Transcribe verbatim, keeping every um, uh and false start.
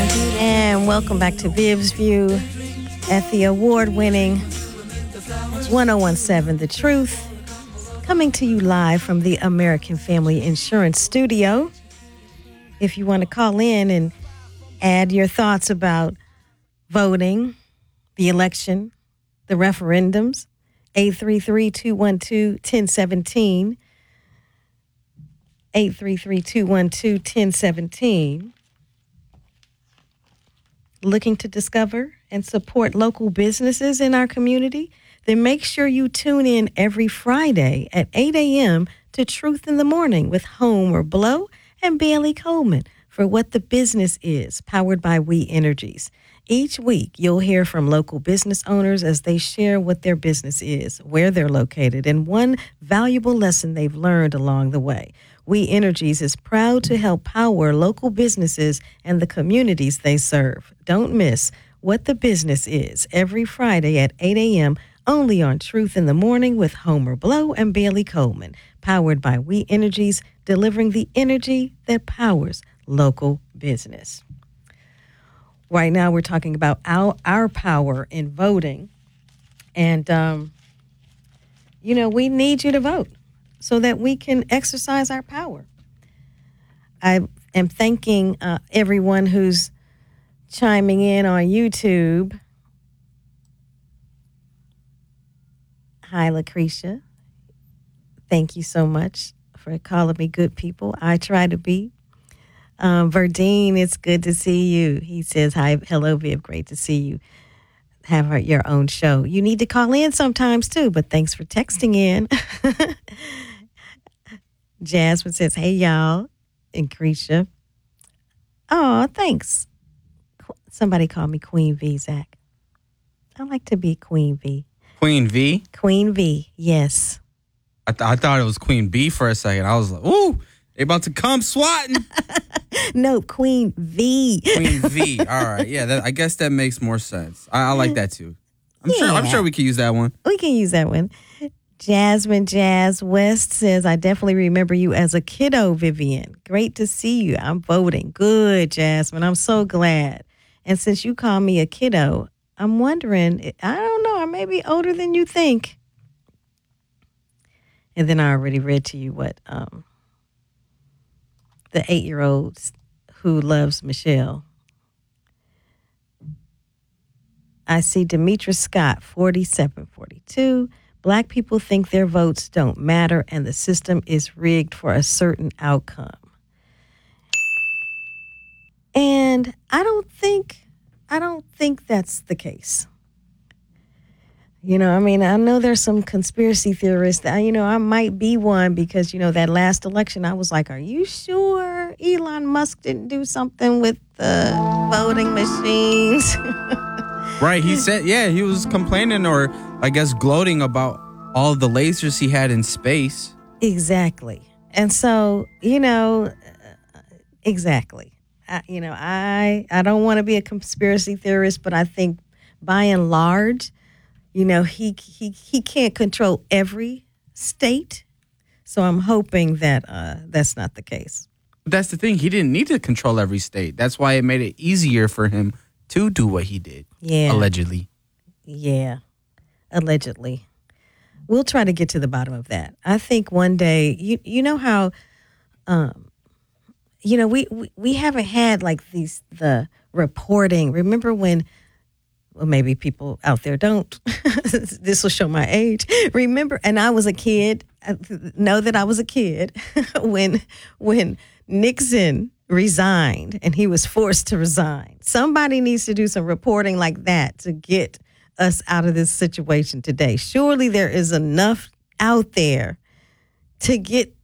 And welcome back to Viv's View at the award-winning one oh one seven The Truth, coming to you live from the American Family Insurance Studio. If you want to call in and add your thoughts about voting, the election, the referendums, eight three three, two one two, one oh one seven, eight three three, two one two, one oh one seven. Looking to discover and support local businesses in our community? Then make sure you tune in every Friday at eight a.m. to Truth in the Morning with Homer Blow and Bailey Coleman for What the Business Is, powered by We Energies. Each week, you'll hear from local business owners as they share what their business is, where they're located, and one valuable lesson they've learned along the way. We Energies is proud to help power local businesses and the communities they serve. Don't miss What the Business Is every Friday at eight a.m. only on Truth in the Morning with Homer Blow and Bailey Coleman, powered by We Energies, delivering the energy that powers local business. Right now, we're talking about our, our power in voting. And, um, you know, we need you to vote so that we can exercise our power. I am thanking uh, everyone who's chiming in on YouTube. Hi, Lucretia. Thank you so much for calling me good people. I try to be. Um, Verdine, it's good to see you. He says, hi, hello, Viv. Great to see you. Have your own show. You need to call in sometimes, too, but thanks for texting in. Jasmine says, hey, y'all. And Cretia. Oh, thanks. Somebody called me Queen V, Zach. I like to be Queen V. Queen V? Queen V, yes. I, th- I thought it was Queen B for a second. I was like, ooh, they about to come swatting. No, Queen V. Queen V. All right. Yeah, that, I guess that makes more sense. I, I like that, too. I'm yeah. sure I'm sure we can use that one. We can use that one. Jasmine Jazz West says, I definitely remember you as a kiddo, Vivian. Great to see you. I'm voting. Good, Jasmine. I'm so glad. And since you call me a kiddo, I'm wondering, I don't know, I may be older than you think. And then I already read to you what um, the eight-year-old who loves Michelle. I see Demetra Scott, forty-seven forty-two. Black people think their votes don't matter and the system is rigged for a certain outcome. And I don't think, I don't think that's the case. You know, I mean, I know there's some conspiracy theorists that, you know, I might be one because, you know, that last election, I was like, are you sure Elon Musk didn't do something with the voting machines? Right. He said, yeah, he was complaining or I guess gloating about all the lasers he had in space. Exactly. And so, you know, exactly. I, you know, I, I don't want to be a conspiracy theorist, but I think by and large, you know, he he he can't control every state. So I'm hoping that uh, that's not the case. But that's the thing. He didn't need to control every state. That's why it made it easier for him to do what he did. Yeah. Allegedly. Yeah. Allegedly. We'll try to get to the bottom of that. I think one day, you you know how, um, you know, we, we, we haven't had like these, the reporting. Remember when, well, maybe people out there don't, this will show my age. Remember, and I was a kid, I know that I was a kid when, when Nixon resigned and he was forced to resign. Somebody needs to do some reporting like that to get us out of this situation today. Surely there is enough out there to get